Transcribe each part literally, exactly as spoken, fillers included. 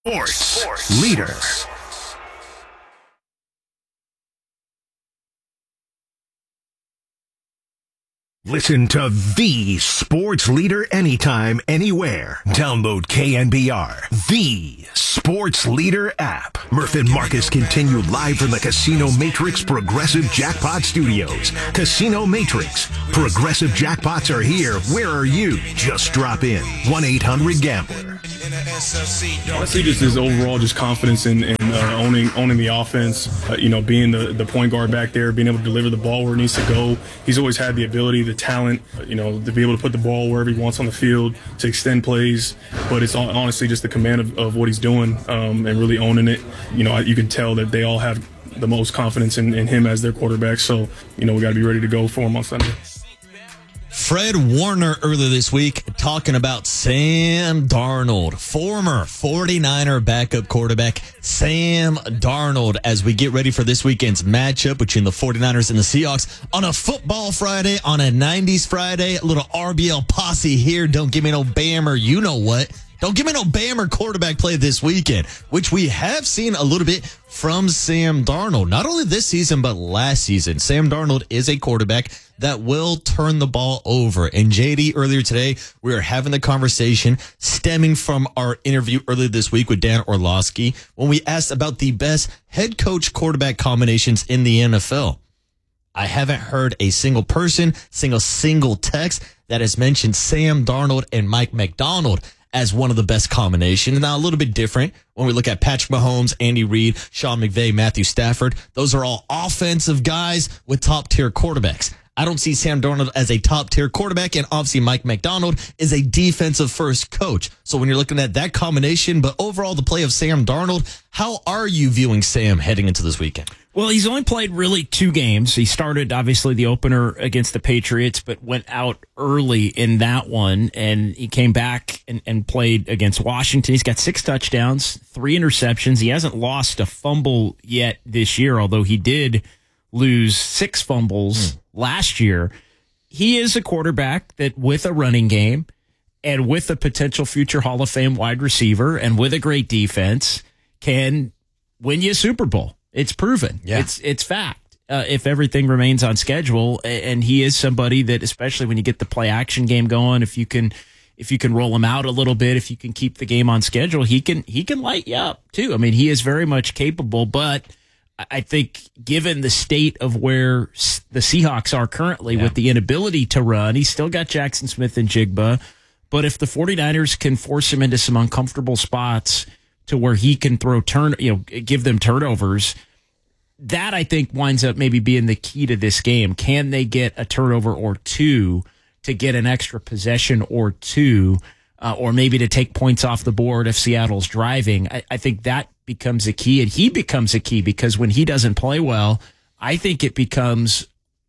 Sports, Sports. Leader. Listen to the Sports Leader anytime, anywhere. Download K N B R, the Sports Leader app. Murph and Marcus continue live from the Casino Matrix Progressive Jackpot Studios. Casino Matrix. Progressive Jackpots are here. Where are you? Just drop in. one eight hundred gambler. Honestly, just his overall just confidence in, in uh, owning owning the offense, uh, you know, being the, the point guard back there, being able to deliver the ball where it needs to go. He's always had the ability, the talent, uh, you know, to be able to put the ball wherever he wants on the field, to extend plays. But it's honestly just the command of, of what he's doing um, and really owning it. You know, you can tell that they all have the most confidence in, in him as their quarterback. So, you know, we got to be ready to go for him on Sunday. Fred Warner earlier this week talking about Sam Darnold, former forty-niner backup quarterback Sam Darnold, as we get ready for this weekend's matchup between the forty-niners and the Seahawks on a football Friday, on a nineties Friday. A little R B L posse here. Don't give me no Bammer. You know what? Don't give me no Bammer quarterback play this weekend, which we have seen a little bit from Sam Darnold. Not only this season, but last season. Sam Darnold is a quarterback that will turn the ball over. And J D, earlier today, we were having the conversation stemming from our interview earlier this week with Dan Orlovsky when we asked about the best head coach quarterback combinations in the N F L. I haven't heard a single person, single, single text that has mentioned Sam Darnold and Mike McDonald as one of the best combinations. Now, a little bit different when we look at Patrick Mahomes, Andy Reid, Sean McVay, Matthew Stafford. Those are all offensive guys with top-tier quarterbacks. I don't see Sam Darnold as a top-tier quarterback, and obviously Mike McDonald is a defensive-first coach. So when you're looking at that combination, but overall the play of Sam Darnold, how are you viewing Sam heading into this weekend? Well, he's only played really two games. He started, obviously, the opener against the Patriots, but went out early in that one, and he came back and, and played against Washington. He's got six touchdowns, three interceptions. He hasn't lost a fumble yet this year, although he did lose six fumbles hmm. last year. He is a quarterback that, with a running game and with a potential future Hall of Fame wide receiver and with a great defense, can win you a Super Bowl. It's proven. Yeah. It's it's fact. Uh, if everything remains on schedule, and he is somebody that, especially when you get the play action game going, if you can if you can roll him out a little bit, if you can keep the game on schedule, he can he can light you up too. I mean, he is very much capable, but I think given the state of where the Seahawks are currently yeah. with the inability to run, he's still got Jackson Smith and Jigba. But if the forty-niners can force him into some uncomfortable spots to where he can throw turn, you know, give them turnovers, that I think winds up maybe being the key to this game. Can they get a turnover or two to get an extra possession or two, uh, or maybe to take points off the board if Seattle's driving? I, I think that becomes a key, and he becomes a key because when he doesn't play well, I think it becomes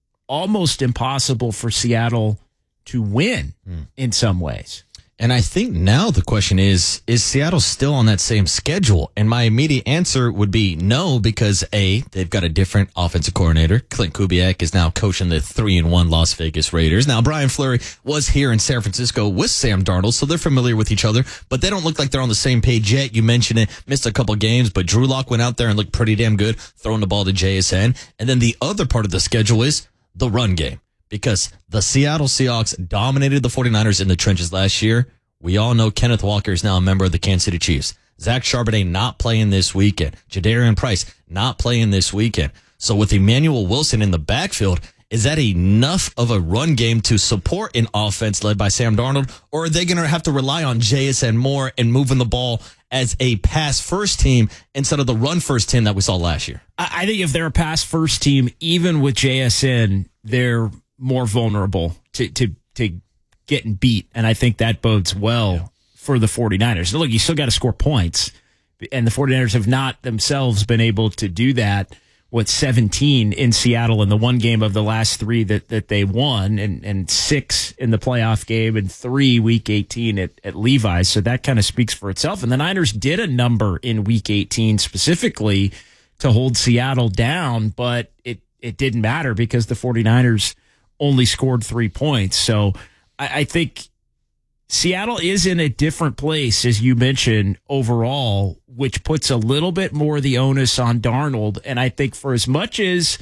almost impossible for Seattle to win mm. in some ways. And I think now the question is, is Seattle still on that same schedule? And my immediate answer would be no, because A, they've got a different offensive coordinator. Clint Kubiak is now coaching the three and one Las Vegas Raiders. Now, Brian Fleury was here in San Francisco with Sam Darnold, so they're familiar with each other, but they don't look like they're on the same page yet. You mentioned it, missed a couple games, but Drew Lock went out there and looked pretty damn good, throwing the ball to J S N. And then the other part of the schedule is the run game, because the Seattle Seahawks dominated the forty-niners in the trenches last year. We all know Kenneth Walker is now a member of the Kansas City Chiefs. Zach Charbonnet not playing this weekend. Jadarian Price not playing this weekend. So with Emmanuel Wilson in the backfield, is that enough of a run game to support an offense led by Sam Darnold? Or are they going to have to rely on J S N more and moving the ball as a pass-first team instead of the run-first team that we saw last year? I think if they're a pass-first team, even with J S N, they're more vulnerable to to to getting beat, and I think that bodes well yeah. for the forty-niners. Now, look, you still got to score points, and the forty-niners have not themselves been able to do that. What, seventeen in Seattle in the one game of the last three that, that they won, and, and six in the playoff game, and three week eighteen at, at Levi's. So that kind of speaks for itself. And the Niners did a number in week eighteen specifically to hold Seattle down, but it, it didn't matter because the forty-niners only scored three points. So I, I think Seattle is in a different place, as you mentioned, overall, which puts a little bit more of the onus on Darnold. And I think for as much as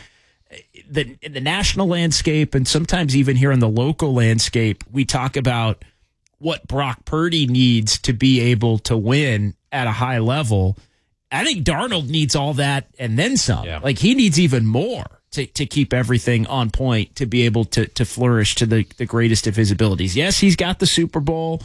the, in the national landscape and sometimes even here in the local landscape, we talk about what Brock Purdy needs to be able to win at a high level. I think Darnold needs all that and then some. Yeah. Like, he needs even more to, to keep everything on point to be able to to flourish to the, the greatest of his abilities. Yes, he's got the Super Bowl.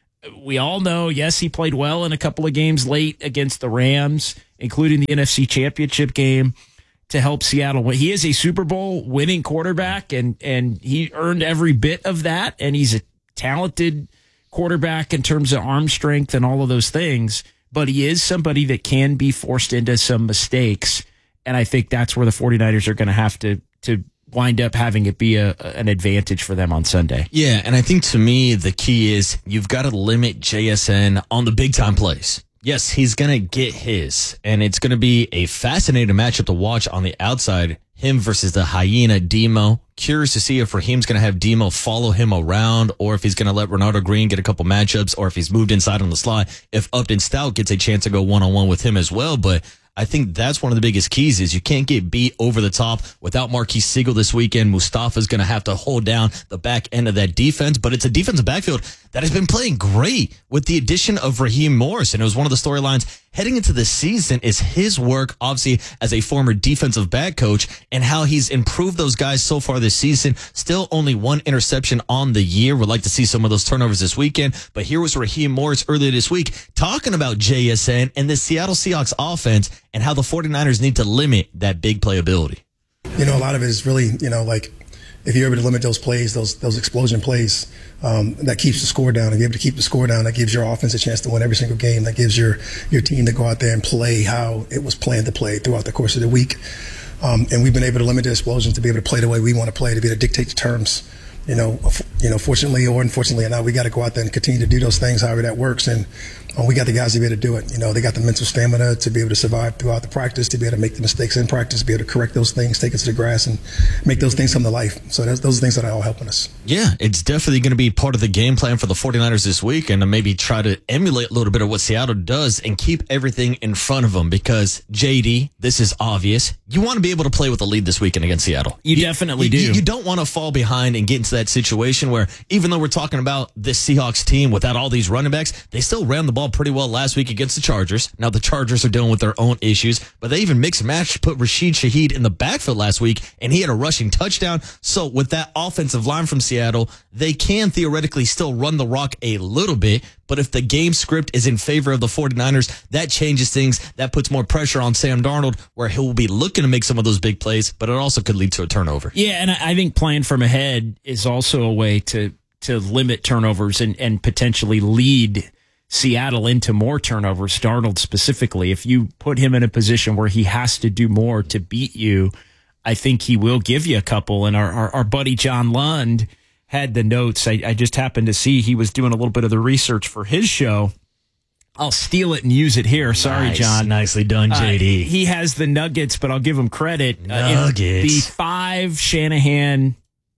We all know, yes, he played well in a couple of games late against the Rams, including the N F C Championship game, to help Seattle. He is a Super Bowl winning quarterback, and, and he earned every bit of that, and he's a talented quarterback in terms of arm strength and all of those things. But he is somebody that can be forced into some mistakes. And I think that's where the 49ers are going to have to to wind up having it be a, an advantage for them on Sunday. Yeah, and I think to me the key is you've got to limit J S N on the big-time plays. Yes, he's going to get his, and it's going to be a fascinating matchup to watch on the outside. Him versus the hyena Demo. Curious to see if Raheem's going to have Demo follow him around, or if he's going to let Renardo Green get a couple matchups, or if he's moved inside on the slide, if Upton Stout gets a chance to go one-on-one with him as well. But I think that's one of the biggest keys is you can't get beat over the top without Marquise Siegel this weekend. Mustafa's going to have to hold down the back end of that defense, but it's a defensive backfield that has been playing great with the addition of Raheem Morris. And it was one of the storylines heading into the season is his work, obviously, as a former defensive back coach and how he's improved those guys so far this season. Still only one interception on the year. We'd like to see some of those turnovers this weekend. But here was Raheem Morris earlier this week talking about J S N and the Seattle Seahawks offense and how the 49ers need to limit that big playability. You know, a lot of it is really, you know, like if you're able to limit those plays, those those explosion plays, um, that keeps the score down. If you're able to keep the score down, that gives your offense a chance to win every single game. That gives your, your team to go out there and play how it was planned to play throughout the course of the week. Um, and we've been able to limit the explosions to be able to play the way we want to play, to be able to dictate the terms. You know, you know, fortunately or unfortunately, now we got to go out there and continue to do those things, however that works. And um, we got the guys to be able to do it. You know, they got the mental stamina to be able to survive throughout the practice, to be able to make the mistakes in practice, be able to correct those things, take it to the grass, and make those things come to life. So that's, those are things that are all helping us. Yeah, it's definitely going to be part of the game plan for the 49ers this week, and to maybe try to emulate a little bit of what Seattle does and keep everything in front of them. Because, J D, this is obvious. You want to be able to play with a lead this weekend against Seattle. You, you definitely you, do. You, you don't want to fall behind and get into that situation where, even though we're talking about this Seahawks team without all these running backs, they still ran the ball pretty well last week against the Chargers. Now the Chargers are dealing with their own issues, but they even mixed and matched, put Rashid Shaheed in the backfield last week, and he had a rushing touchdown. So with that offensive line from Seattle, they can theoretically still run the rock a little bit, but if the game script is in favor of the 49ers, that changes things. That puts more pressure on Sam Darnold, where he'll be looking to make some of those big plays, but it also could lead to a turnover. Yeah, and I think playing from ahead is also a way to to limit turnovers and, and potentially lead Seattle into more turnovers, Darnold specifically. If you put him in a position where he has to do more to beat you, I think he will give you a couple. And our, our, our buddy John Lund had the notes. I, I just happened to see he was doing a little bit of the research for his show. I'll steal it and use it here. Sorry, nice, John. Nicely done, J D. Uh, he has the Nuggets, but I'll give him credit. Nuggets. Uh, the five Shanahan,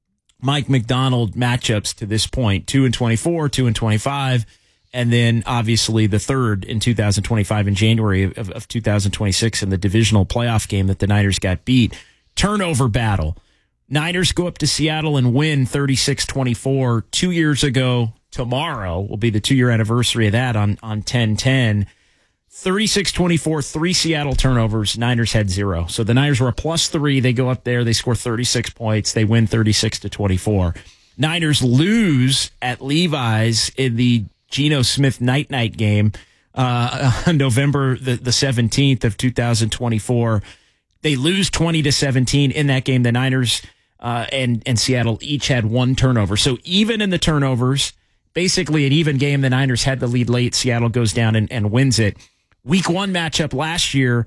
Mike McDonald matchups to this point, two and twenty-four, two and twenty-five, and then obviously the third in two thousand twenty-five in January of, of two thousand twenty-six in the divisional playoff game that the Niners got beat. Turnover battle. Niners go up to Seattle and win thirty-six twenty-four. Two years ago tomorrow will be the two-year anniversary of that on, on ten ten. thirty-six twenty-four, three Seattle turnovers. Niners had zero. So the Niners were a plus three. They go up there. They score thirty-six points. They win thirty-six to twenty-four. Niners lose at Levi's in the Geno Smith night-night game uh, on November the, the seventeenth of two thousand twenty-four. They lose twenty to seventeen in that game. The Niners uh, and, and Seattle each had one turnover. So even in the turnovers, basically an even game, the Niners had the lead late. Seattle goes down and, and wins it. Week one matchup last year,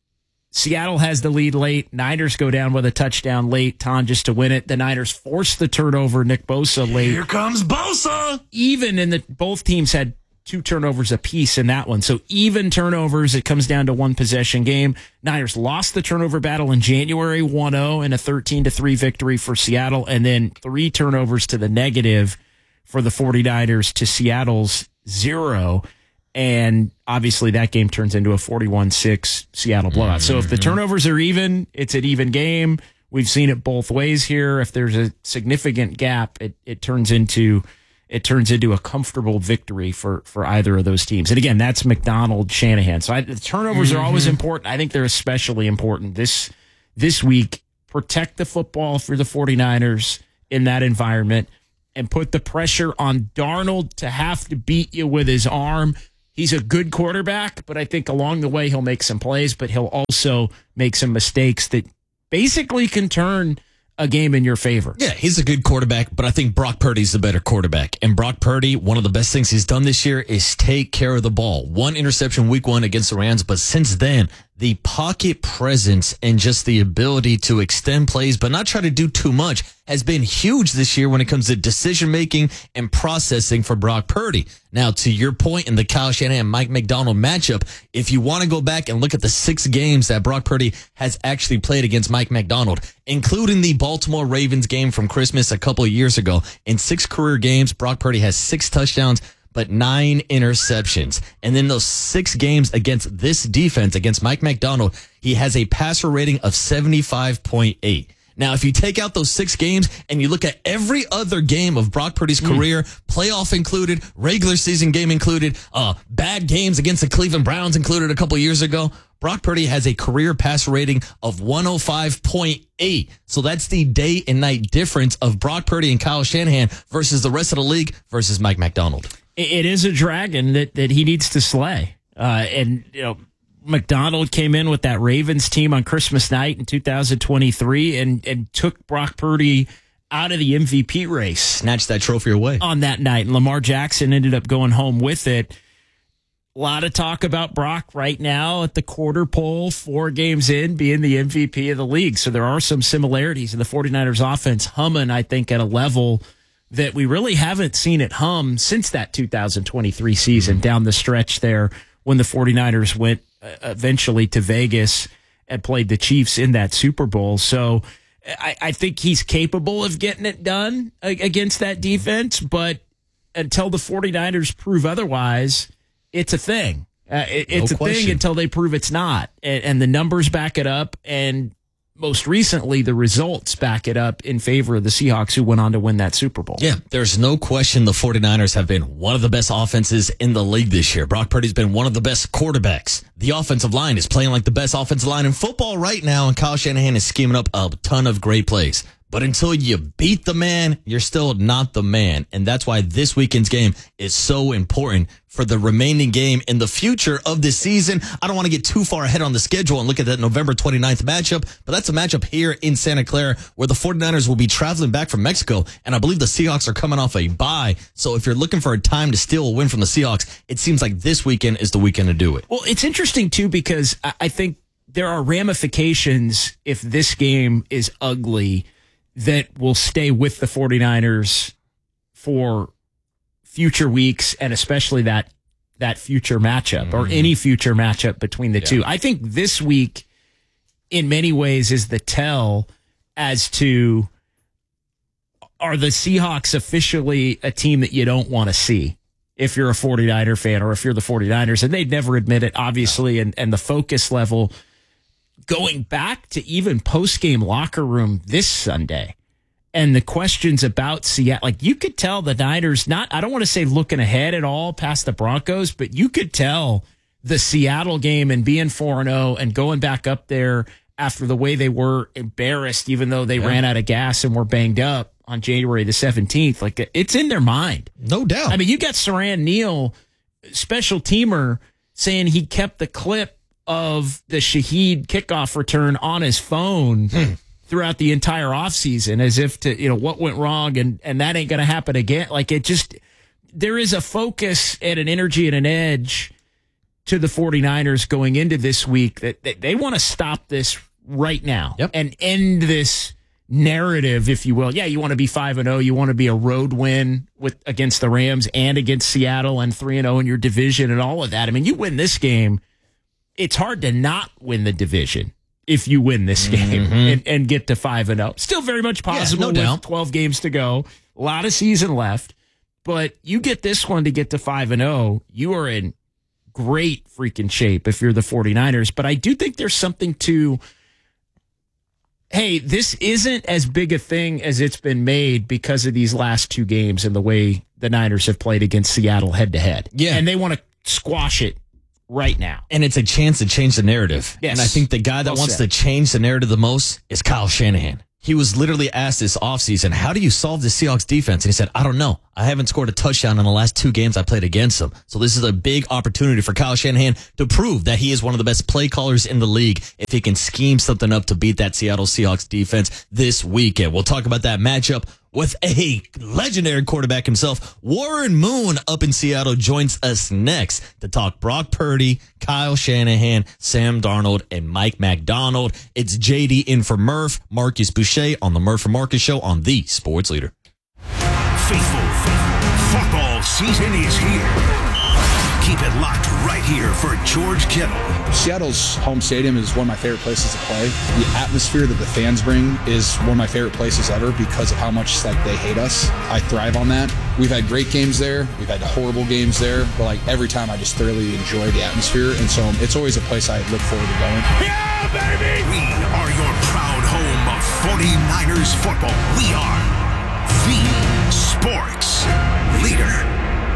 Seattle has the lead late. Niners go down with a touchdown late, Ton just to win it. The Niners force the turnover, Nick Bosa late. Here comes Bosa! Even in the, both teams had two turnovers apiece in that one. So even turnovers, it comes down to one possession game. Niners lost the turnover battle in January one oh in a thirteen to three victory for Seattle, and then three turnovers to the negative for the 49ers to Seattle's zero. And obviously that game turns into a forty-one six Seattle blowout. Mm-hmm. So if the turnovers are even, it's an even game. We've seen it both ways here. If there's a significant gap, it, it turns into it turns into a comfortable victory for, for either of those teams. And again, that's McDonald, Shanahan. So I, the turnovers mm-hmm. are always important. I think they're especially important this this week. Protect the football for the 49ers in that environment and put the pressure on Darnold to have to beat you with his arm. He's a good quarterback, but I think along the way he'll make some plays, but he'll also make some mistakes that basically can turn a game in your favor. Yeah, he's a good quarterback, but I think Brock Purdy's the better quarterback. And Brock Purdy, one of the best things he's done this year is take care of the ball. One interception week one against the Rams, but since then, the pocket presence and just the ability to extend plays but not try to do too much has been huge this year when it comes to decision-making and processing for Brock Purdy. Now, to your point in the Kyle Shanahan-Mike McDonald matchup, if you want to go back and look at the six games that Brock Purdy has actually played against Mike McDonald, including the Baltimore Ravens game from Christmas a couple of years ago, in six career games, Brock Purdy has six touchdowns, but nine interceptions. And then those six games against this defense, against Mike McDonald, he has a passer rating of seventy-five point eight. Now, if you take out those six games and you look at every other game of Brock Purdy's mm. career, playoff included, regular season game included, uh, bad games against the Cleveland Browns included a couple years ago, Brock Purdy has a career passer rating of one oh five point eight. So that's the day and night difference of Brock Purdy and Kyle Shanahan versus the rest of the league versus Mike McDonald. It is a dragon that, that he needs to slay. Uh, and, you know, McDonald came in with that Ravens team on Christmas night in two thousand twenty-three and, and took Brock Purdy out of the M V P race. Snatched that trophy away. On that night. And Lamar Jackson ended up going home with it. A lot of talk about Brock right now at the quarter pole, four games in, being the M V P of the league. So there are some similarities in the 49ers offense humming, I think, at a level that we really haven't seen it hum since that two thousand twenty-three season, mm-hmm. down the stretch there when the 49ers went uh, eventually to Vegas and played the Chiefs in that Super Bowl. So I, I think he's capable of getting it done against that defense, but until the 49ers prove otherwise, it's a thing. Uh, it, it's no a question. thing until they prove it's not. And, and the numbers back it up, and most recently, the results back it up in favor of the Seahawks, who went on to win that Super Bowl. Yeah, there's no question the 49ers have been one of the best offenses in the league this year. Brock Purdy's been one of the best quarterbacks. The offensive line is playing like the best offensive line in football right now, and Kyle Shanahan is scheming up a ton of great plays. But until you beat the man, you're still not the man. And that's why this weekend's game is so important for the remaining game in the future of this season. I don't want to get too far ahead on the schedule and look at that November twenty-ninth matchup, but that's a matchup here in Santa Clara where the 49ers will be traveling back from Mexico. And I believe the Seahawks are coming off a bye. So if you're looking for a time to steal a win from the Seahawks, it seems like this weekend is the weekend to do it. Well, it's interesting, too, because I think there are ramifications if this game is ugly that will stay with the 49ers for future weeks, and especially that that future matchup mm-hmm. or any future matchup between the yeah. two. I think this week, in many ways, is the tell as to, are the Seahawks officially a team that you don't want to see if you're a 49er fan or if you're the 49ers? And they'd never admit it, obviously, and, and the focus level going back to even post-game locker room this Sunday and the questions about Seattle. Like, you could tell the Niners, not, I don't want to say looking ahead at all past the Broncos, but you could tell the Seattle game and being four and oh and going back up there after the way they were embarrassed, even though they yeah. ran out of gas and were banged up on January the seventeenth. Like, it's in their mind. No doubt. I mean, you got Saran Neal, special teamer, saying he kept the clip of the Shaheed kickoff return on his phone hmm. throughout the entire offseason, as if to, you know, what went wrong and, and that ain't going to happen again. Like, it just, there is a focus and an energy and an edge to the 49ers going into this week that, that they want to stop this right now yep. and end this narrative, if you will. Yeah, you want to be five and oh, you want to be a road win with against the Rams and against Seattle and three and oh in your division and all of that. I mean, you win this game, it's hard to not win the division if you win this game mm-hmm. and, and get to five and oh. Still very much possible yeah, no with doubt. twelve games to go. A lot of season left. But you get this one to get to five and oh, you are in great freaking shape if you're the 49ers. But I do think there's something to, hey, this isn't as big a thing as it's been made because of these last two games and the way the Niners have played against Seattle head to head. Yeah. And they want to squash it right now. And it's a chance to change the narrative. Yes. And I think the guy that Well wants said. to change the narrative the most is Kyle Shanahan. He was literally asked this offseason, how do you solve the Seahawks defense? And he said, I don't know. I haven't scored a touchdown in the last two games I played against them. So this is a big opportunity for Kyle Shanahan to prove that he is one of the best play callers in the league if he can scheme something up to beat that Seattle Seahawks defense this weekend. We'll talk about that matchup with a legendary quarterback himself. Warren Moon up in Seattle joins us next to talk Brock Purdy, Kyle Shanahan, Sam Darnold, and Mike McDonald. It's J D in for Murph, Marcus Boucher on the Murph and Marcus Show on the Sports Leader. Faithful, football season is here. Keep it locked right here for George Kittle. Seattle's home stadium is one of my favorite places to play. The atmosphere that the fans bring is one of my favorite places ever because of how much like they hate us. I thrive on that. We've had great games there. We've had horrible games there. But like every time I just thoroughly enjoy the atmosphere. And so it's always a place I look forward to going. Yeah, baby! We are your proud home of 49ers football. We are the Sports Leader.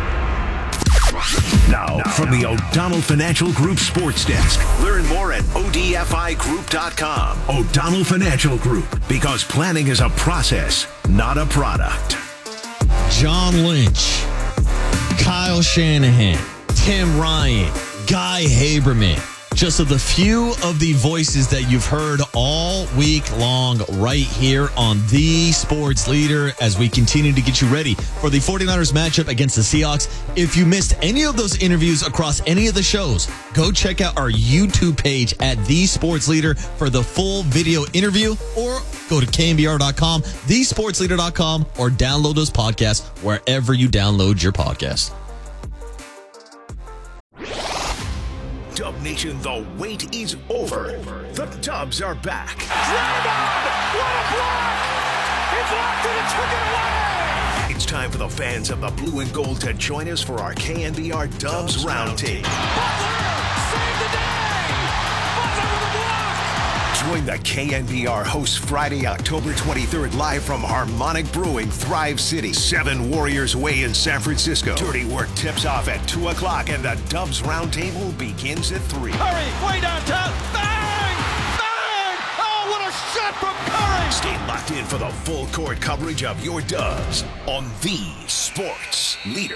Now, now, from the O'Donnell Financial Group Sports Desk. Learn more at O D F I group dot com. O'Donnell Financial Group, because planning is a process, not a product. John Lynch, Kyle Shanahan, Tim Ryan, Guy Haberman. Just of the few of the voices that you've heard all week long right here on the Sports Leader as we continue to get you ready for the 49ers matchup against the Seahawks. If you missed any of those interviews across any of the shows, go check out our YouTube page at The Sports Leader for the full video interview, or go to K N B R dot com, the sports leader dot com, or download those podcasts wherever you download your podcast. Dub Nation, the wait is over. The Dubs are back. Draymond! What a block! He blocked it and took it away! It's time for the fans of the blue and gold to join us for our K N B R Dubs Roundtable. Butler! Save the day! Butler with a block! Join the K N B R hosts Friday, October twenty-third, live from Harmonic Brewing, Thrive City, seven Warriors Way in San Francisco. Dirty Work tips off at two o'clock, and the Dubs Roundtable begins at three. Curry, way downtown! Bang! Bang! Oh, what a shot from Curry! Stay locked in for the full court coverage of your Dubs on the Sports Leader.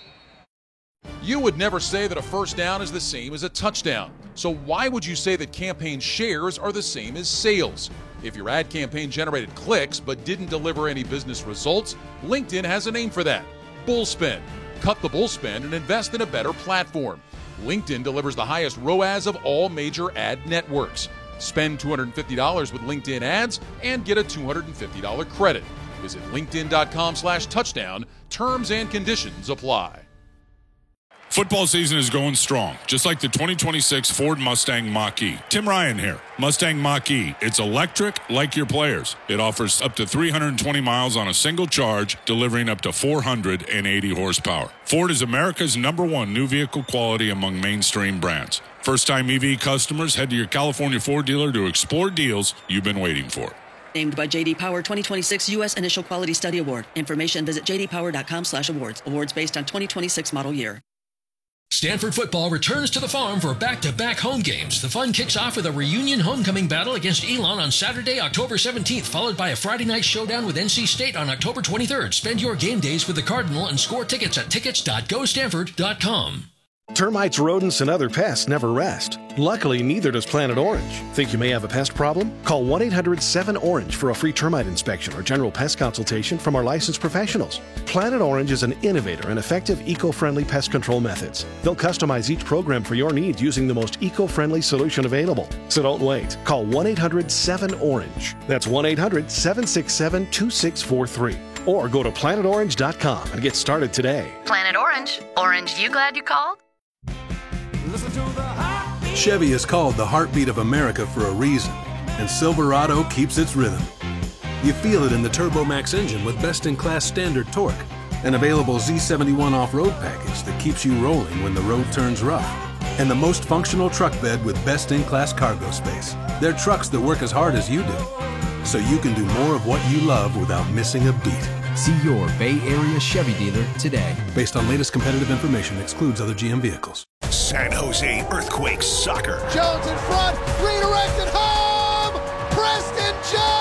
You would never say that a first down is the same as a touchdown. So why would you say that campaign shares are the same as sales? If your ad campaign generated clicks but didn't deliver any business results, LinkedIn has a name for that: Bullspend. Cut the bullspend and invest in a better platform. LinkedIn delivers the highest R O A S of all major ad networks. Spend two hundred fifty dollars with LinkedIn ads and get a two hundred fifty dollars credit. Visit linkedin.com slash touchdown. Terms and conditions apply. Football season is going strong, just like the twenty twenty-six Ford Mustang Mach-E. Tim Ryan here. Mustang Mach-E. It's electric like your players. It offers up to three hundred twenty miles on a single charge, delivering up to four hundred eighty horsepower. Ford is America's number one new vehicle quality among mainstream brands. First-time E V customers, head to your California Ford dealer to explore deals you've been waiting for. Named by J D Power twenty twenty-six U S Initial Quality Study Award. Information visit j d power dot com slash awards. Awards based on twenty twenty-six model year. Stanford football returns to the farm for back-to-back home games. The fun kicks off with a reunion homecoming battle against Elon on Saturday, October seventeenth, followed by a Friday night showdown with N C State on October twenty-third. Spend your game days with the Cardinal and score tickets at tickets dot go stanford dot com. Termites, rodents, and other pests never rest. Luckily, neither does Planet Orange. Think you may have a pest problem? Call one eight hundred seven orange for a free termite inspection or general pest consultation from our licensed professionals. Planet Orange is an innovator and effective eco-friendly pest control methods. They'll customize each program for your needs using the most eco-friendly solution available. So don't wait. Call one eight hundred seven orange. That's one eight hundred seven six seven two six four three. Or go to planet orange dot com and get started today. Planet Orange. Orange, you glad you called? Chevy is called the heartbeat of America for a reason, and Silverado keeps its rhythm. You feel it in the TurboMax engine with best-in-class standard torque, an available Z seventy-one off-road package that keeps you rolling when the road turns rough, and the most functional truck bed with best-in-class cargo space. They're trucks that work as hard as you do, so you can do more of what you love without missing a beat. See your Bay Area Chevy dealer today. Based on latest competitive information, excludes other G M vehicles. San Jose Earthquakes soccer. Jones in front, redirected home! Preston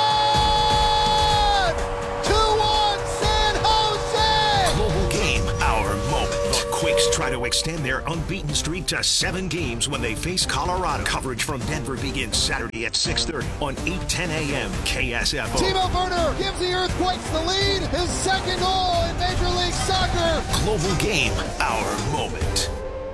John! two one San Jose! Global game, our moment. The Quakes try to extend their unbeaten streak to seven games when they face Colorado. Coverage from Denver begins Saturday at six thirty on eight ten a.m. K S F O. Timo Werner gives the Earthquakes the lead. His second goal in Major League Soccer. Global game, our moment.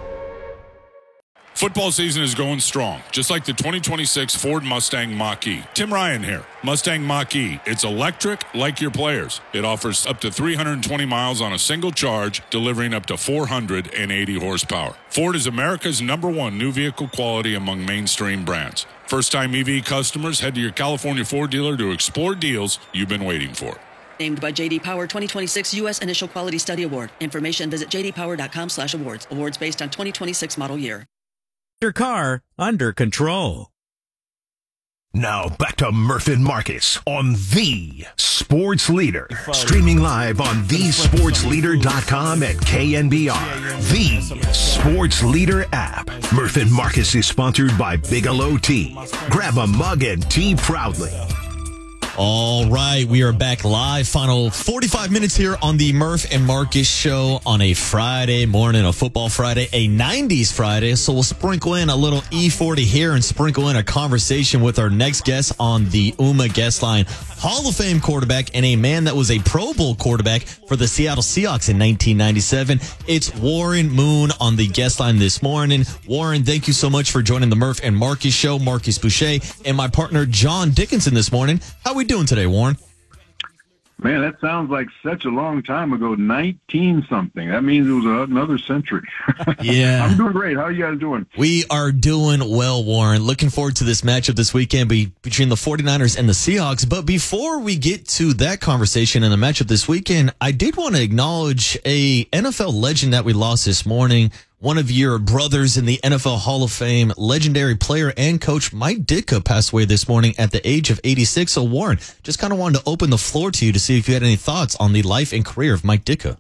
Football season is going strong, just like the twenty twenty-six Ford Mustang Mach-E. Tim Ryan here. Mustang Mach-E. It's electric like your players. It offers up to three hundred twenty miles on a single charge, delivering up to four hundred eighty horsepower. Ford is America's number one new vehicle quality among mainstream brands. First-time E V customers, head to your California Ford dealer to explore deals you've been waiting for. Named by J D Power twenty twenty-six U S Initial Quality Study Award. Information visit j d power dot com slash awards. Awards based on twenty twenty-six model year. Your car under control. Now back to Murph and Marcus on The Sports Leader. Streaming live on the sports leader dot com and K N B R. The Sports Leader app. Murph and Marcus is sponsored by Bigelow Tea. Grab a mug and tea proudly. All right, we are back live. Final forty-five minutes here on the Murph and Marcus show on a Friday morning, a football Friday, a nineties Friday. So we'll sprinkle in a little E forty here and sprinkle in a conversation with our next guest on the U M A guest line. Hall of Fame quarterback and a man that was a Pro Bowl quarterback for the Seattle Seahawks in nineteen ninety-seven. It's Warren Moon on the guest line this morning. Warren, thank you so much for joining the Murph and Marcus show. Marcus Boucher and my partner John Dickinson this morning. How are we doing today, Warren? Man, that sounds like such a long time ago, nineteen something. That means it was another century. Yeah. I'm doing great. How are you guys doing? We are doing well, Warren. Looking forward to this matchup this weekend be, between the forty-niners and the Seahawks. But before we get to that conversation and the matchup this weekend, I did want to acknowledge a N F L legend that we lost this morning. One of your brothers in the N F L Hall of Fame, legendary player and coach Mike Ditka, passed away this morning at the age of eighty-six. So, Warren, just kind of wanted to open the floor to you to see if you had any thoughts on the life and career of Mike Ditka.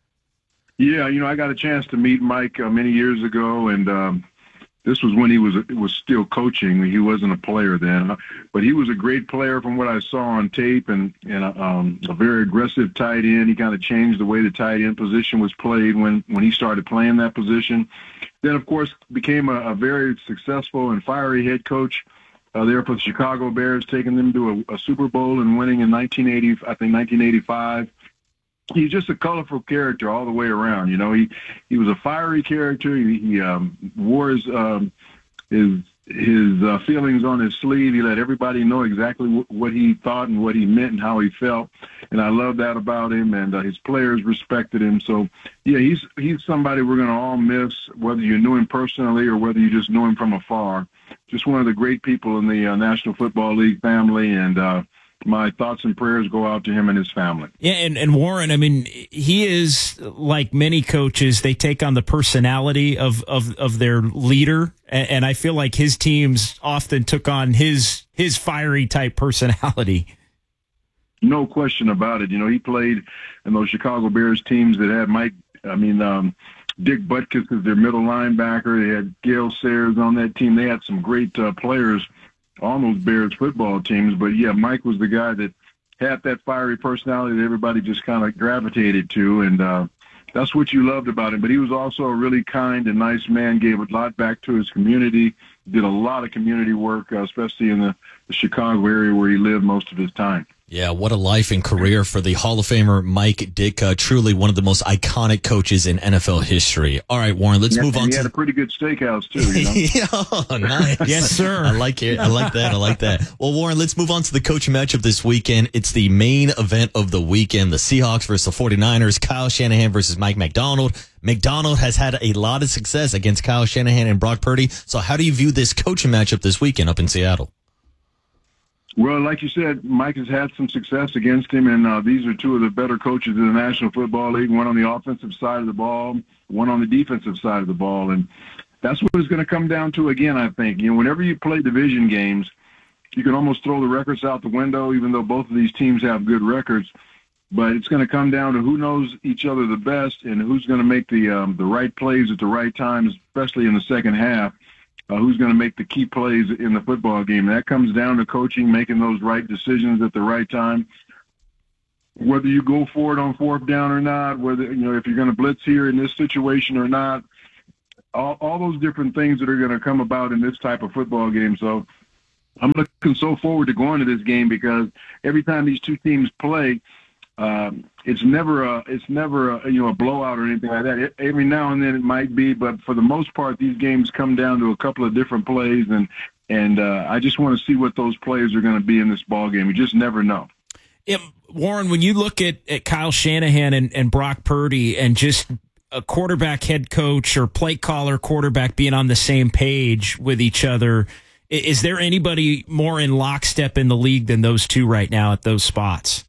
Yeah, you know, I got a chance to meet Mike uh, many years ago, and um, this was when he was was still coaching. He wasn't a player then, but he was a great player from what I saw on tape, and, and um, a very aggressive tight end. He kind of changed the way the tight end position was played when, when he started playing that position. Then, of course, became a, a very successful and fiery head coach uh, there for the Chicago Bears, taking them to a, a Super Bowl and winning in nineteen eighty, I think nineteen eighty-five. He's just a colorful character all the way around. You know, he, he was a fiery character. He, he um, wore his um, his his uh, feelings on his sleeve. He let everybody know exactly w- what he thought and what he meant and how he felt. And I love that about him. And uh, his players respected him. So yeah, he's he's somebody we're going to all miss, whether you knew him personally or whether you just knew him from afar. Just one of the great people in the uh, National Football League family, and uh, my thoughts and prayers go out to him and his family. Yeah, and, and Warren, I mean, he is like many coaches. They take on the personality of, of, of their leader, and, and I feel like his teams often took on his his fiery type personality. No question about it. You know, he played in those Chicago Bears teams that had Mike, I mean, um, Dick Butkus as their middle linebacker. They had Gale Sayers on that team. They had some great uh, players on those Bears football teams. But, yeah, Mike was the guy that had that fiery personality that everybody just kind of gravitated to, and uh, that's what you loved about him. But he was also a really kind and nice man, gave a lot back to his community, did a lot of community work, uh, especially in the, the Chicago area where he lived most of his time. Yeah, what a life and career for the Hall of Famer Mike Ditka. Truly one of the most iconic coaches in N F L history. All right, Warren, let's yeah, move on. He to... had a pretty good steakhouse, too. You know? Yeah, oh, nice. Yes, sir. I like it. I like that. I like that. Well, Warren, let's move on to the coaching matchup this weekend. It's the main event of the weekend, the Seahawks versus the forty-niners, Kyle Shanahan versus Mike Macdonald. Macdonald has had a lot of success against Kyle Shanahan and Brock Purdy. So how do you view this coaching matchup this weekend up in Seattle? Well, like you said, Mike has had some success against him, and uh, these are two of the better coaches in the National Football League, one on the offensive side of the ball, one on the defensive side of the ball. And that's what it's going to come down to again, I think. You know, whenever you play division games, you can almost throw the records out the window, even though both of these teams have good records. But it's going to come down to who knows each other the best and who's going to make the um, the right plays at the right time, especially in the second half. Uh, who's going to make the key plays in the football game. That comes down to coaching, making those right decisions at the right time. Whether you go for it on fourth down or not, whether, you know, if you're going to blitz here in this situation or not, all, all those different things that are going to come about in this type of football game. So I'm looking so forward to going to this game because every time these two teams play, Um, it's never a, it's never a, you know, a blowout or anything like that. It, every now and then it might be, but for the most part, these games come down to a couple of different plays, and and uh, I just want to see what those plays are going to be in this ball game. You just never know. Yeah, Warren, when you look at, at Kyle Shanahan and, and Brock Purdy and just a quarterback head coach or play caller quarterback being on the same page with each other, is there anybody more in lockstep in the league than those two right now at those spots?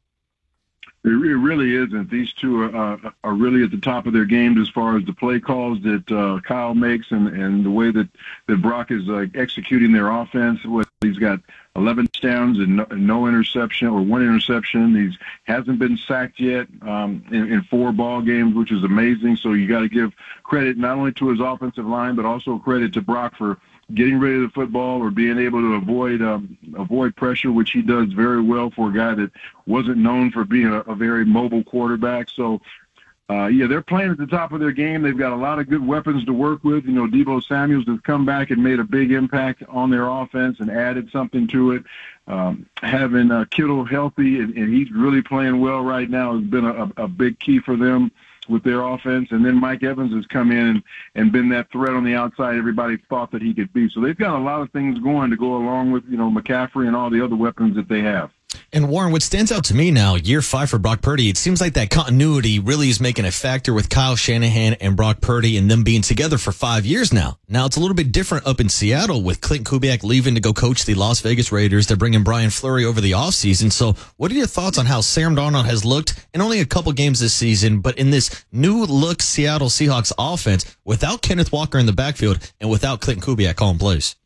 It really isn't. These two are, uh, are really at the top of their games as far as the play calls that uh, Kyle makes and, and the way that, that Brock is uh, executing their offense. He's got eleven touchdowns and no, no interception or one interception. He hasn't been sacked yet um, in, in four ball games, which is amazing. So you got to give credit not only to his offensive line, but also credit to Brock for getting rid of the football or being able to avoid um, avoid pressure, which he does very well for a guy that wasn't known for being a, a very mobile quarterback. So, uh, yeah, they're playing at the top of their game. They've got a lot of good weapons to work with. You know, Deebo Samuels has come back and made a big impact on their offense and added something to it. Um, having uh, Kittle healthy, and, and he's really playing well right now, has been a, a big key for them with their offense. And then Mike Evans has come in and, and been that threat on the outside everybody thought that he could be. So they've got a lot of things going to go along with, you know, McCaffrey and all the other weapons that they have. And Warren, what stands out to me now, year five for Brock Purdy, it seems like that continuity really is making a factor with Kyle Shanahan and Brock Purdy and them being together for five years now. Now it's a little bit different up in Seattle with Clint Kubiak leaving to go coach the Las Vegas Raiders. They're bringing Brian Fleury over the offseason. So what are your thoughts on how Sam Darnold has looked in only a couple games this season, but in this new look Seattle Seahawks offense without Kenneth Walker in the backfield and without Clint Kubiak calling plays?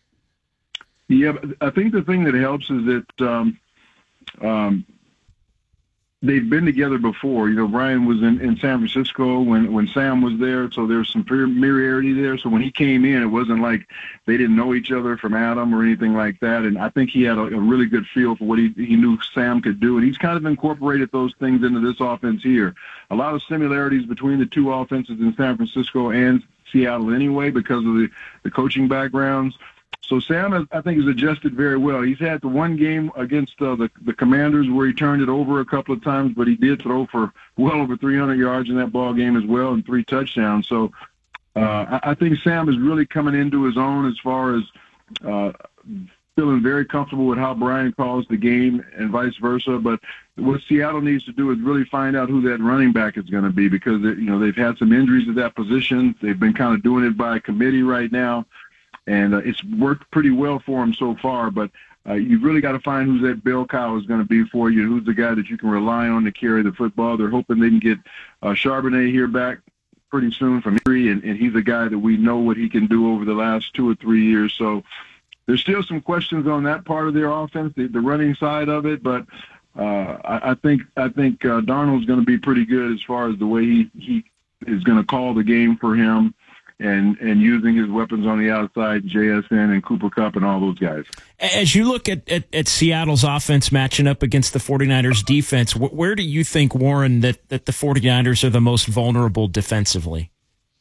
Yeah, I think the thing that helps is that um, Um, they've been together before. You know, Brian was in, in San Francisco when, when Sam was there, so there's some familiarity there. So when he came in, it wasn't like they didn't know each other from Adam or anything like that. And I think he had a, a really good feel for what he, he knew Sam could do. And he's kind of incorporated those things into this offense here. A lot of similarities between the two offenses in San Francisco and Seattle anyway because of the, the coaching backgrounds. So Sam, I think, has adjusted very well. He's had the one game against uh, the the Commanders where he turned it over a couple of times, but he did throw for well over three hundred yards in that ball game as well and three touchdowns. So uh, I, I think Sam is really coming into his own as far as uh, feeling very comfortable with how Brian calls the game and vice versa. But what Seattle needs to do is really find out who that running back is going to be because you know they've had some injuries at that position. They've been kind of doing it by committee right now. And uh, it's worked pretty well for him so far, but uh, you've really got to find who's that bell cow is going to be for you, who's the guy that you can rely on to carry the football. They're hoping they can get uh, Charbonnet here back pretty soon from injury, and, and he's a guy that we know what he can do over the last two or three years. So there's still some questions on that part of their offense, the, the running side of it, but uh, I, I think I think uh, Darnold's going to be pretty good as far as the way he, he is going to call the game for him. And, and using his weapons on the outside, J S N and Cooper Kupp and all those guys. As you look at, at, at Seattle's offense matching up against the 49ers defense, wh- where do you think, Warren, that, that the 49ers are the most vulnerable defensively?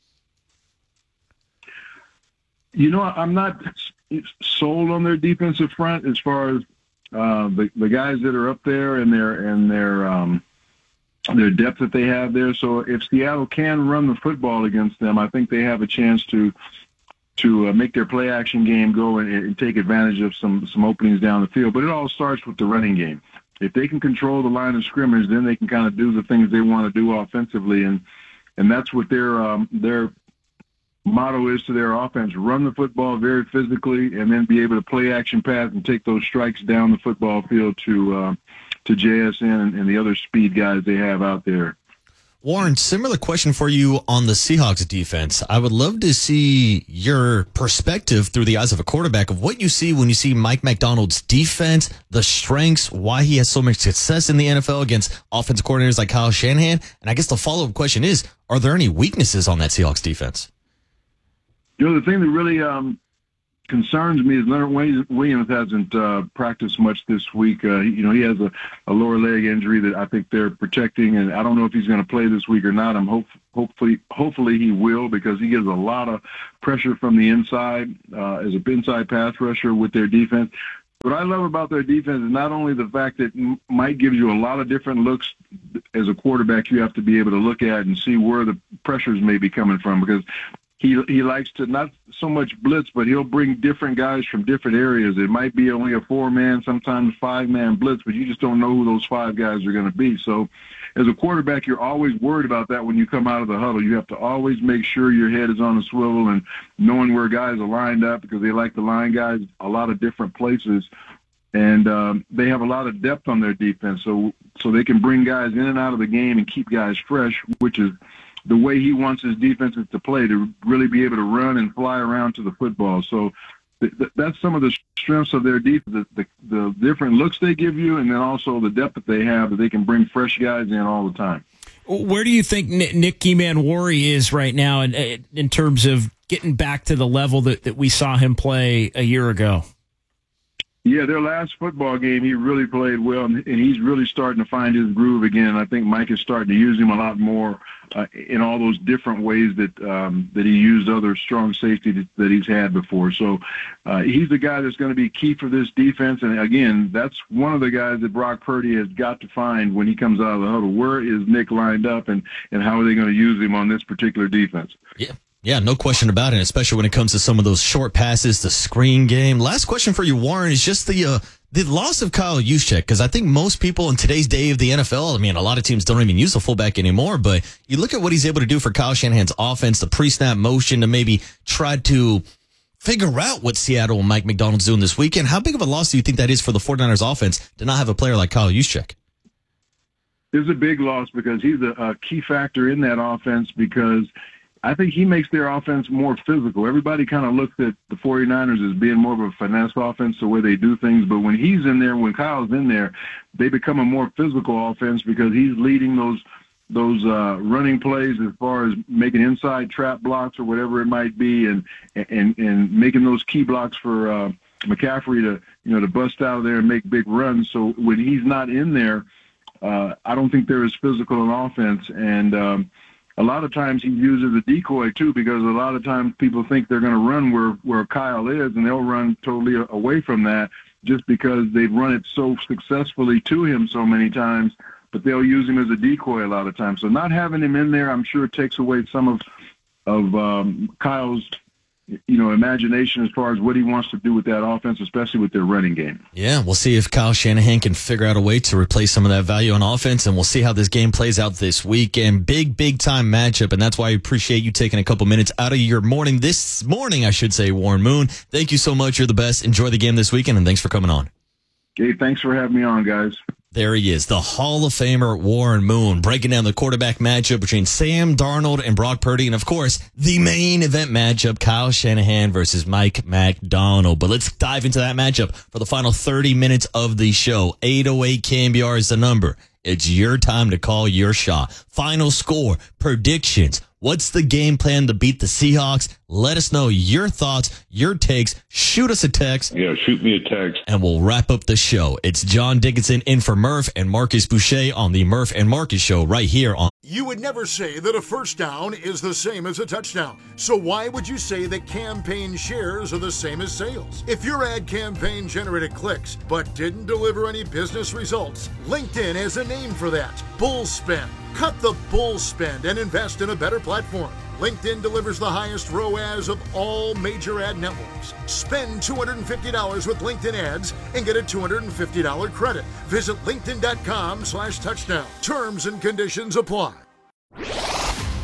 You know, I'm not sold on their defensive front as far as uh, the, the guys that are up there and their, and their um, – their depth that they have there. So if Seattle can run the football against them, I think they have a chance to to uh, make their play action game go and, and take advantage of some some openings down the field. But it all starts with the running game. If they can control the line of scrimmage, then they can kind of do the things they want to do offensively, and and that's what their um, their motto is to their offense: run the football very physically, and then be able to play action pass and take those strikes down the football field to uh, to J S N and, and the other speed guys they have out there. Warren, similar question for you on the Seahawks defense. I would love to see your perspective through the eyes of a quarterback of what you see when you see Mike Macdonald's defense, the strengths, why he has so much success in the N F L against offensive coordinators like Kyle Shanahan. And I guess the follow-up question is, are there any weaknesses on that Seahawks defense? You know, the thing that really um, concerns me is Leonard Williams hasn't uh, practiced much this week. Uh, you know, he has a, a lower leg injury that I think they're protecting, and I don't know if he's going to play this week or not. I'm hope, hopefully, hopefully he will, because he gives a lot of pressure from the inside uh, as an inside pass rusher with their defense. What I love about their defense is not only the fact that Mike gives you a lot of different looks as a quarterback. You have to be able to look at and see where the pressures may be coming from, because He he likes to not so much blitz, but he'll bring different guys from different areas. It might be only a four-man, sometimes five-man blitz, but you just don't know who those five guys are going to be. So as a quarterback, you're always worried about that when you come out of the huddle. You have to always make sure your head is on a swivel and knowing where guys are lined up, because they like to line guys a lot of different places. And um, they have a lot of depth on their defense, so so they can bring guys in and out of the game and keep guys fresh, which is the way he wants his defenses to play, to really be able to run and fly around to the football. So th- th- that's some of the strengths of their defense, the, the, the different looks they give you, and then also the depth that they have, that they can bring fresh guys in all the time. Where do you think Nick Keyman Worry is right now in, in terms of getting back to the level that, that we saw him play a year ago? Yeah, their last football game, he really played well, and he's really starting to find his groove again. I think Mike is starting to use him a lot more uh, in all those different ways that um, that he used other strong safety that, that he's had before. So uh, he's the guy that's going to be key for this defense. And, again, that's one of the guys that Brock Purdy has got to find when he comes out of the huddle. Where is Nick lined up, and, and how are they going to use him on this particular defense? Yeah. Yeah, no question about it, especially when it comes to some of those short passes, the screen game. Last question for you, Warren, is just the uh, the loss of Kyle Juszczyk, because I think most people in today's day of the N F L, I mean, a lot of teams don't even use the fullback anymore, but you look at what he's able to do for Kyle Shanahan's offense, the pre-snap motion to maybe try to figure out what Seattle and Mike Macdonald's doing this weekend. How big of a loss do you think that is for the 49ers offense to not have a player like Kyle Juszczyk? It's a big loss, because he's a, a key factor in that offense, because I think he makes their offense more physical. Everybody kind of looks at the 49ers as being more of a finesse offense, the way they do things. But when he's in there, when Kyle's in there, they become a more physical offense, because he's leading those those uh, running plays as far as making inside trap blocks or whatever it might be, and and and making those key blocks for uh, McCaffrey to you know to bust out of there and make big runs. So when he's not in there, uh, I don't think they're as physical an offense. And um, a lot of times he uses a decoy too, because a lot of times people think they're going to run where, where Kyle is, and they'll run totally away from that just because they've run it so successfully to him so many times, but they'll use him as a decoy a lot of times. So not having him in there, I'm sure, takes away some of, of um, Kyle's you know, imagination as far as what he wants to do with that offense, especially with their running game. Yeah, we'll see if Kyle Shanahan can figure out a way to replace some of that value on offense, and we'll see how this game plays out this weekend. Big, big time matchup, and that's why I appreciate you taking a couple minutes out of your morning, this morning, I should say, Warren Moon. Thank you so much. You're the best. Enjoy the game this weekend, and thanks for coming on. Okay, thanks for having me on, guys. There he is, the Hall of Famer Warren Moon, breaking down the quarterback matchup between Sam Darnold and Brock Purdy, and of course, the main event matchup, Kyle Shanahan versus Mike Macdonald. But let's dive into that matchup for the final thirty minutes of the show. eight oh eight K N B R is the number. It's your time to call your shot. Final score, predictions. What's the game plan to beat the Seahawks? Let us know your thoughts, your takes. Shoot us a text. Yeah, shoot me a text. And we'll wrap up the show. It's John Dickinson in for Murph and Marcus Boucher on the Murph and Marcus Show right here on. You would never say that a first down is the same as a touchdown. So why would you say that campaign shares are the same as sales? If your ad campaign generated clicks but didn't deliver any business results, LinkedIn has a name for that. Bull spend. Cut the bull spend and invest in a better platform. LinkedIn delivers the highest R O A S of all major ad networks. Spend two hundred fifty dollars with LinkedIn ads and get a two hundred fifty dollars credit. Visit linkedin dot com slash touchdown. Terms and conditions apply.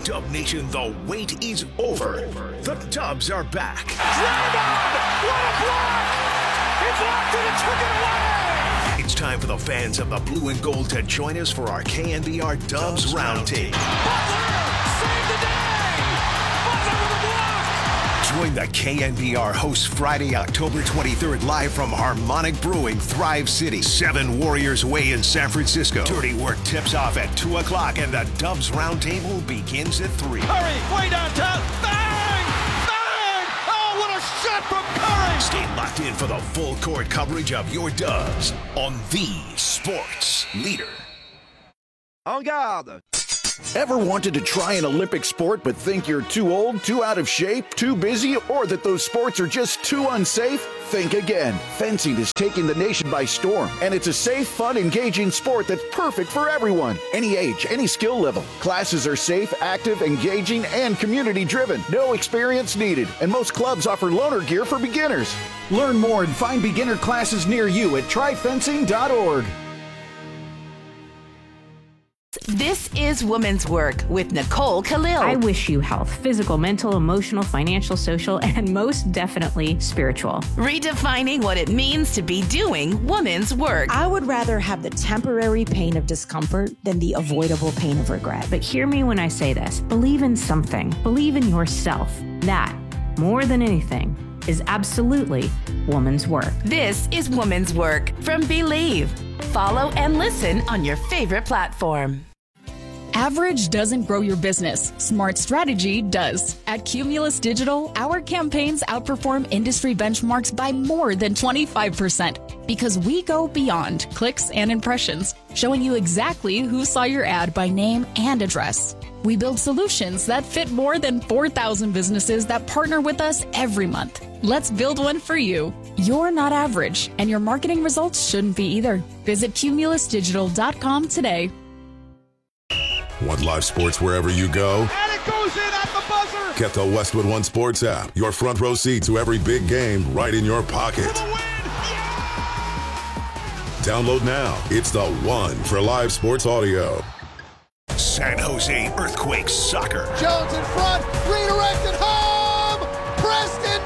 Dub Nation, the wait is over. The Dubs are back. Draymond! What a block! He blocked it and took it away! It's time for the fans of the blue and gold to join us for our K N B R Dubs Roundtable. Butler! Save the day! Butler with a block! Join the K N B R hosts Friday, October twenty-third, live from Harmonic Brewing, Thrive City, Seven Warriors Way in San Francisco. Dirty Work tips off at two o'clock, and the Dubs Roundtable begins at three. Curry, way downtown. Bang! Bang! Oh, what a shot from Curry! Stay locked in for the full court coverage of your Dubs on the Sports Leader. En garde! Ever wanted to try an Olympic sport but think you're too old, too out of shape, too busy, or that those sports are just too unsafe? Think again. Fencing is taking the nation by storm, and it's a safe, fun, engaging sport that's perfect for everyone. Any age, any skill level. Classes are safe, active, engaging, and community-driven. No experience needed, and most clubs offer loaner gear for beginners. Learn more and find beginner classes near you at try fencing dot org. This is Women's Work with Nicole Khalil. I wish you health, physical, mental, emotional, financial, social, and most definitely spiritual. Redefining what it means to be doing women's work. I would rather have the temporary pain of discomfort than the avoidable pain of regret. But hear me when I say this. Believe in something. Believe in yourself. That, more than anything, is absolutely woman's work. This is Women's Work from Believe. Follow and listen on your favorite platform. Average doesn't grow your business. Smart strategy does. At Cumulus Digital, our campaigns outperform industry benchmarks by more than twenty-five percent because we go beyond clicks and impressions, showing you exactly who saw your ad by name and address. We build solutions that fit more than four thousand businesses that partner with us every month. Let's build one for you. You're not average, and your marketing results shouldn't be either. Visit cumulus digital dot com today. Want live sports wherever you go? And it goes in at the buzzer! Get the Westwood One Sports app. Your front row seat to every big game right in your pocket. For the win! Yeah! Download now. It's the one for live sports audio. San Jose Earthquakes Soccer. Jones in front, redirected home! Preston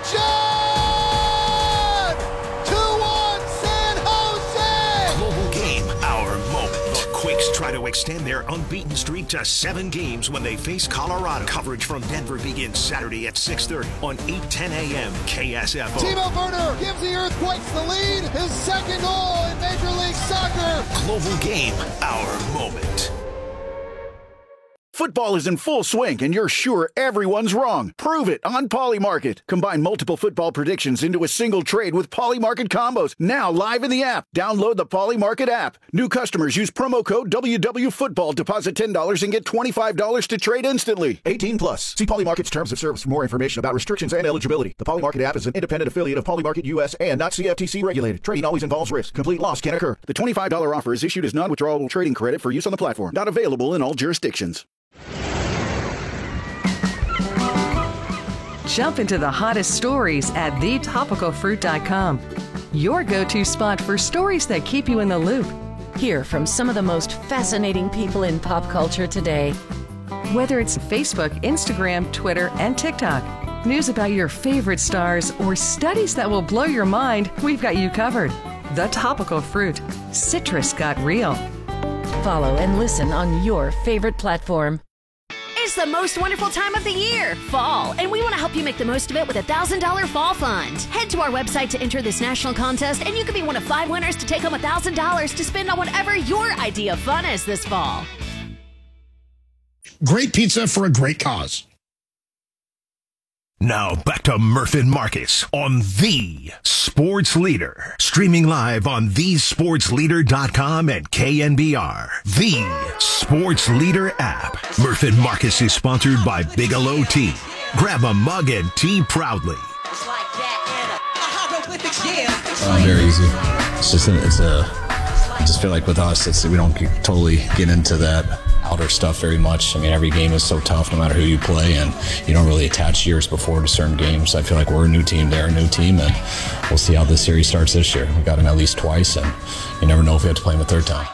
John! two one San Jose! Global game, our moment. The Quakes try to extend their unbeaten streak to seven games when they face Colorado. Coverage from Denver begins Saturday at six thirty on eight ten a.m. K S F O. Timo Werner gives the Earthquakes the lead. His second goal in Major League Soccer. Global game, our moment. Football is in full swing, and you're sure everyone's wrong. Prove it on Polymarket. Combine multiple football predictions into a single trade with Polymarket combos. Now live in the app. Download the Polymarket app. New customers use promo code W W Football. Deposit ten dollars and get twenty-five dollars to trade instantly. eighteen plus. See Polymarket's terms of service for more information about restrictions and eligibility. The Polymarket app is an independent affiliate of Polymarket U S and not C F T C regulated. Trading always involves risk. Complete loss can occur. The twenty-five dollars offer is issued as non-withdrawable trading credit for use on the platform. Not available in all jurisdictions. Jump into the hottest stories at the topical fruit dot com. Your go-to spot for stories that keep you in the loop. Hear from some of the most fascinating people in pop culture today. Whether it's Facebook, Instagram, Twitter, and TikTok, news about your favorite stars, or studies that will blow your mind, we've got you covered. The Topical Fruit. Citrus got real. Follow and listen on your favorite platform. It's the most wonderful time of the year, fall, and we want to help you make the most of it with a one thousand dollars Fall Fund. Head to our website to enter this national contest, and you could be one of five winners to take home one thousand dollars to spend on whatever your idea of fun is this fall. Great pizza for a great cause. Now back to Murph and Marcus on The Sports Leader. Streaming live on the sports leader dot com and K N B R. The Sports Leader app. Murph and Marcus is sponsored by Bigelow Tea. Grab a mug and tea proudly. Uh, very easy. It's just, a, it's a, I just feel like with us, it's, we don't get, totally get into that outer stuff very much. I mean, every game is so tough no matter who you play, and you don't really attach years before to certain games. I feel like we're a new team, they're a new team, and we'll see how this series starts this year. We got them at least twice, and you never know if we have to play them a third time.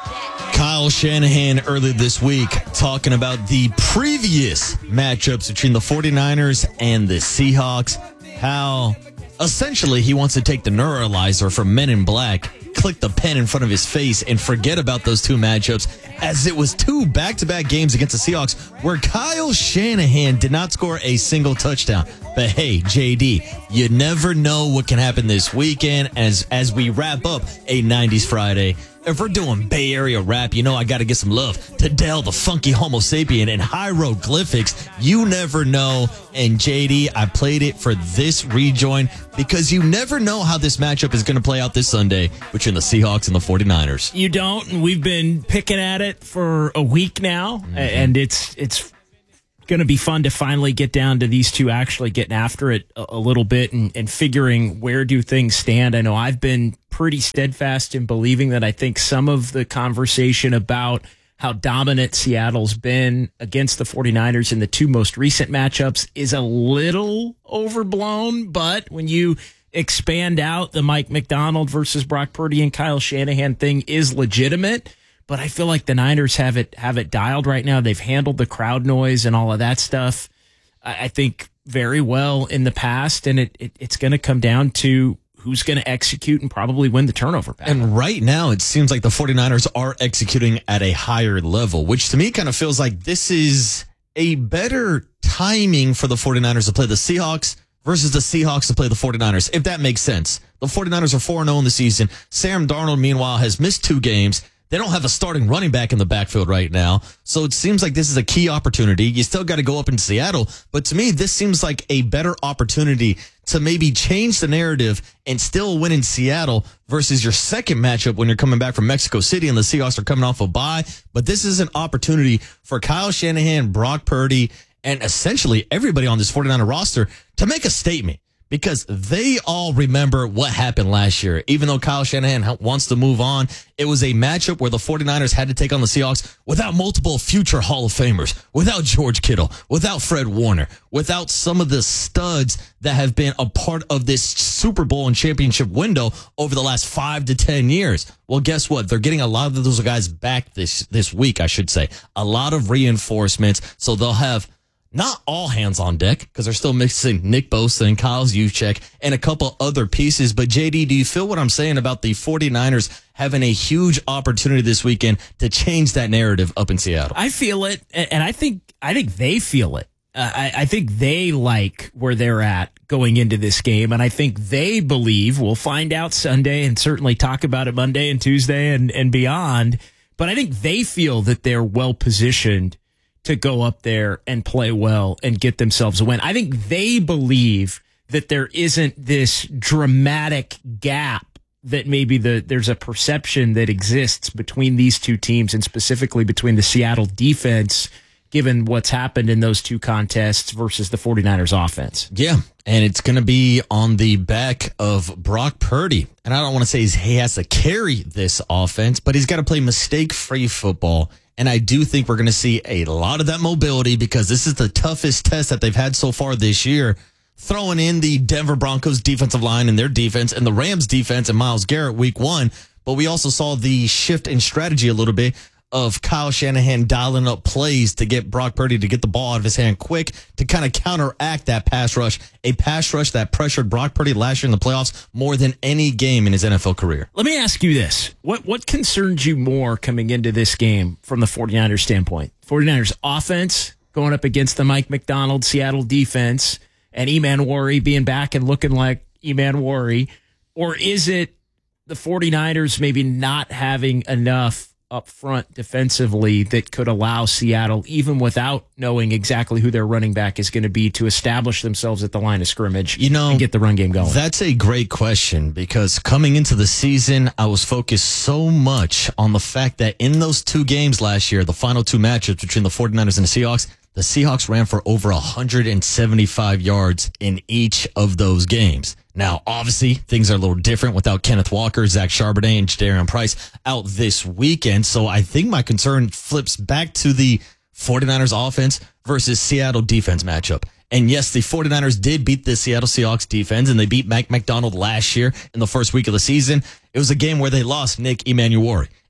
Kyle Shanahan earlier this week talking about the previous matchups between the 49ers and the Seahawks. How essentially he wants to take the neuralizer from Men in Black, click the pen in front of his face, and forget about those two matchups, as it was two back-to-back games against the Seahawks where Kyle Shanahan did not score a single touchdown. But hey, J D, you never know what can happen this weekend as as we wrap up a nineties Friday. If we're doing Bay Area rap, you know I got to get some love to Dell, the funky Homo sapien, and hieroglyphics. You never know. And J D, I played it for this rejoin because you never know how this matchup is going to play out this Sunday between the Seahawks and the 49ers. You don't, and we've been picking at it for a week now, mm-hmm. and it's it's going to be fun to finally get down to these two actually getting after it a, a little bit and, and figuring where do things stand. I know I've been pretty steadfast in believing that I think some of the conversation about how dominant Seattle's been against the 49ers in the two most recent matchups is a little overblown, but when you expand out the Mike McDonald versus Brock Purdy and Kyle Shanahan thing is legitimate. But I feel like the Niners have it have it dialed right now. They've handled the crowd noise and all of that stuff, I think, very well in the past. And it, it it's going to come down to who's going to execute and probably win the turnover battle. And right now, it seems like the 49ers are executing at a higher level, which to me kind of feels like this is a better timing for the 49ers to play the Seahawks versus the Seahawks to play the 49ers, if that makes sense. The 49ers are four and oh in the season. Sam Darnold, meanwhile, has missed two games. They don't have a starting running back in the backfield right now. So it seems like this is a key opportunity. You still got to go up in Seattle. But to me, this seems like a better opportunity to maybe change the narrative and still win in Seattle versus your second matchup when you're coming back from Mexico City and the Seahawks are coming off a bye. But this is an opportunity for Kyle Shanahan, Brock Purdy, and essentially everybody on this 49er roster to make a statement. Because they all remember what happened last year. Even though Kyle Shanahan wants to move on, it was a matchup where the 49ers had to take on the Seahawks without multiple future Hall of Famers, without George Kittle, without Fred Warner, without some of the studs that have been a part of this Super Bowl and championship window over the last five to ten years. Well, guess what? They're getting a lot of those guys back this, this week, I should say. A lot of reinforcements, so they'll have not all hands on deck because they're still mixing Nick Bosa and Kyle Juszczyk and a couple other pieces. But, J D, do you feel what I'm saying about the 49ers having a huge opportunity this weekend to change that narrative up in Seattle? I feel it, and I think I think they feel it. Uh, I, I think they like where they're at going into this game, and I think they believe, we'll find out Sunday and certainly talk about it Monday and Tuesday and, and beyond, but I think they feel that they're well-positioned to go up there and play well and get themselves a win. I think they believe that there isn't this dramatic gap that maybe the there's a perception that exists between these two teams and specifically between the Seattle defense, given what's happened in those two contests versus the 49ers offense. Yeah, and it's going to be on the back of Brock Purdy. And I don't want to say he's, he has to carry this offense, but he's got to play mistake-free football. And I do think we're going to see a lot of that mobility because this is the toughest test that they've had so far this year. Throwing in the Denver Broncos defensive line and their defense and the Rams defense and Myles Garrett week one. But we also saw the shift in strategy a little bit of Kyle Shanahan dialing up plays to get Brock Purdy to get the ball out of his hand quick to kind of counteract that pass rush, a pass rush that pressured Brock Purdy last year in the playoffs more than any game in his N F L career. Let me ask you this. What what concerns you more coming into this game from the 49ers standpoint? 49ers offense going up against the Mike McDonald Seattle defense and Eman Wari being back and looking like Eman Wari, or is it the 49ers maybe not having enough up front defensively that could allow Seattle, even without knowing exactly who their running back is going to be, to establish themselves at the line of scrimmage, you know, and get the run game going? That's a great question because coming into the season, I was focused so much on the fact that in those two games last year, the final two matchups between the 49ers and the Seahawks, the Seahawks ran for over one hundred seventy-five yards in each of those games. Now, obviously, things are a little different without Kenneth Walker, Zach Charbonnet, and Jadarian Price out this weekend. So I think my concern flips back to the 49ers offense versus Seattle defense matchup. And yes, the 49ers did beat the Seattle Seahawks defense, and they beat Mike McDonald last year in the first week of the season. It was a game where they lost Nick Emmanuel.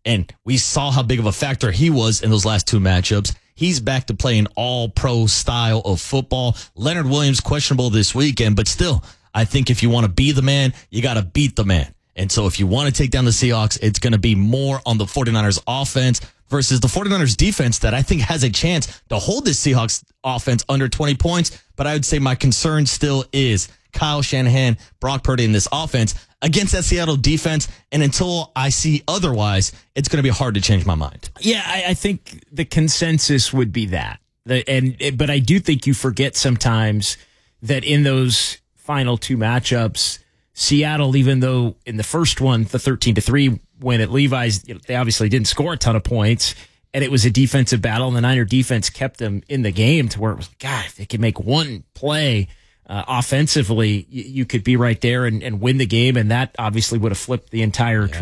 And we saw how big of a factor he was in those last two matchups. He's back to playing all pro style of football. Leonard Williams questionable this weekend, but still, I think if you want to be the man, you got to beat the man. And so if you want to take down the Seahawks, it's going to be more on the 49ers offense versus the 49ers defense that I think has a chance to hold this Seahawks offense under twenty points. But I would say my concern still is Kyle Shanahan, Brock Purdy in this offense against that Seattle defense. And until I see otherwise, it's going to be hard to change my mind. Yeah, I, I think the consensus would be that. The, and But I do think you forget sometimes that in those final two matchups, Seattle, even though in the first one, the thirteen to three win at Levi's, you know, they obviously didn't score a ton of points, and it was a defensive battle, and the Niner defense kept them in the game to where it was, God, if they could make one play uh, offensively, you, you could be right there and, and win the game, and that obviously would have flipped the entire